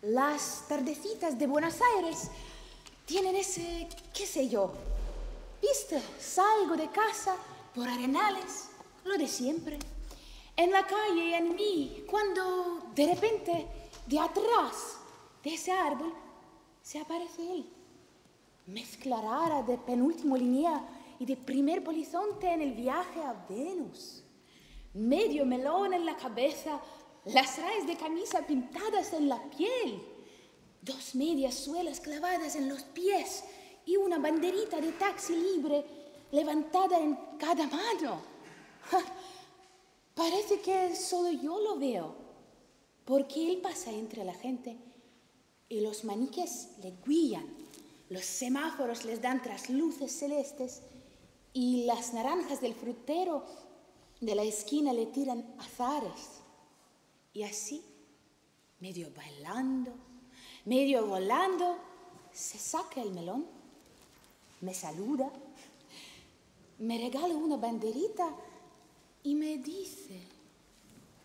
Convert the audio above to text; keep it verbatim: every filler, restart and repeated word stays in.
Las tardecitas de Buenos Aires tienen ese, qué sé yo. ¿Viste? Salgo de casa por Arenales, lo de siempre. En la calle, en mí, cuando de repente, de atrás de ese árbol, se aparece él. Mezcla rara de penúltimo línea y de primer polizonte en el viaje a Venus. Medio melón en la cabeza, las rayas de camisa pintadas en la piel, dos medias suelas clavadas en los pies y una banderita de taxi libre levantada en cada mano. Parece que solo yo lo veo, porque él pasa entre la gente y los maniques le guían, los semáforos les dan trasluces celestes y las naranjas del frutero de la esquina le tiran azares. Y así, medio bailando, medio volando, se saca el melón, me saluda, me regala una banderita y me dice...